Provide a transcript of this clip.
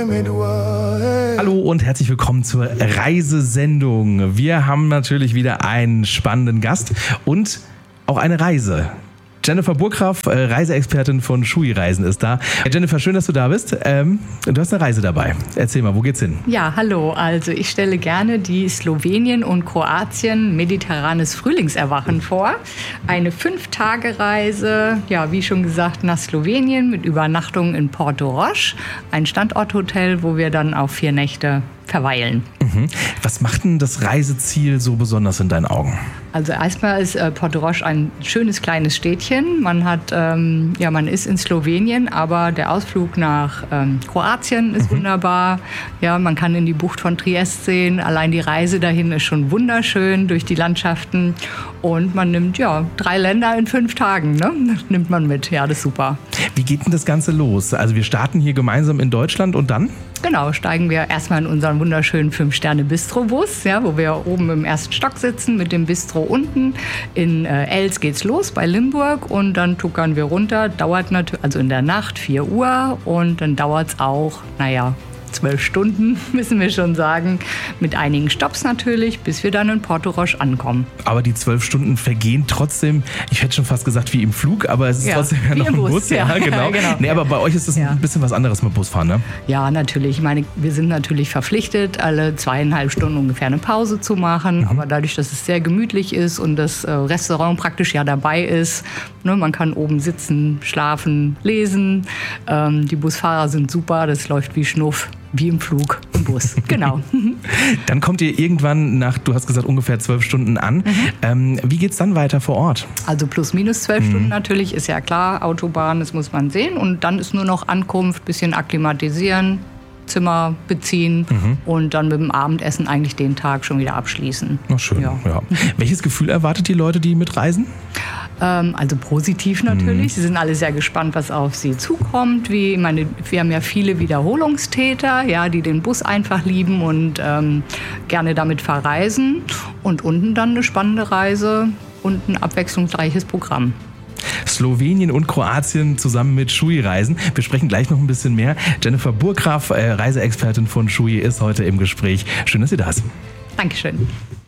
Hallo und herzlich willkommen zur Reisesendung. Wir haben natürlich wieder einen spannenden Gast und auch eine Reise. Jennifer Burggraf, Reiseexpertin von Shui Reisen ist da. Jennifer, schön, dass du da bist. Du hast eine Reise dabei. Erzähl mal, wo geht's hin? Ja, hallo. Also ich stelle gerne die Slowenien und Kroatien mediterranes Frühlingserwachen vor. Eine 5-Tage-Reise, ja, wie schon gesagt, nach Slowenien mit Übernachtung in Porto Roche. Ein Standorthotel, wo wir dann auch 4 Nächte verweilen. Was macht denn das Reiseziel so besonders in deinen Augen? Also erstmal ist Porto Roche ein schönes kleines Städtchen. Man ist in Slowenien, aber der Ausflug nach Kroatien ist wunderbar. Ja, man kann in die Bucht von Triest sehen. Allein die Reise dahin ist schon wunderschön durch die Landschaften. Und man nimmt 3 Länder in 5 Tagen, ne? Nimmt man mit. Ja, das ist super. Wie geht denn das Ganze los? Also wir starten hier gemeinsam in Deutschland und dann? Genau, steigen wir erstmal in unseren wunderschönen 5-Sterne-Bistro-Bus, ja, wo wir oben im 1. Stock sitzen mit dem Bistro unten. In Els geht's los bei Limburg und dann tuckern wir runter. Dauert natürlich, also in der Nacht 4 Uhr und dann dauert's auch, 12 Stunden, müssen wir schon sagen, mit einigen Stopps natürlich, bis wir dann in Porto Roche ankommen. Aber die 12 Stunden vergehen trotzdem, ich hätte schon fast gesagt wie im Flug, aber es ist trotzdem ja noch ein Bus. Ja, genau. Nee, aber bei euch ist es ein bisschen was anderes mit Busfahren, ne? Ja, natürlich. Ich meine, wir sind natürlich verpflichtet, alle 2,5 Stunden ungefähr eine Pause zu machen. Aber dadurch, dass es sehr gemütlich ist und das Restaurant praktisch dabei ist, ne, man kann oben sitzen, schlafen, lesen. Die Busfahrer sind super, das läuft wie Schnuff. Wie im Flug, im Bus, genau. Dann kommt ihr irgendwann nach, du hast gesagt, ungefähr 12 Stunden an. Wie geht's dann weiter vor Ort? Also plus minus 12 Stunden natürlich, ist ja klar, Autobahn, das muss man sehen. Und dann ist nur noch Ankunft, bisschen akklimatisieren, Zimmer beziehen und dann mit dem Abendessen eigentlich den Tag schon wieder abschließen. Ach, schön, ja. Welches Gefühl erwartet die Leute, die mitreisen? Also positiv natürlich. Sie sind alle sehr gespannt, was auf sie zukommt. Wir haben ja viele Wiederholungstäter, ja, die den Bus einfach lieben und gerne damit verreisen. Und unten dann eine spannende Reise und ein abwechslungsreiches Programm. Slowenien und Kroatien zusammen mit Shui Reisen. Wir sprechen gleich noch ein bisschen mehr. Jennifer Burggraf, Reiseexpertin von Shui, ist heute im Gespräch. Schön, dass Sie da sind. Dankeschön.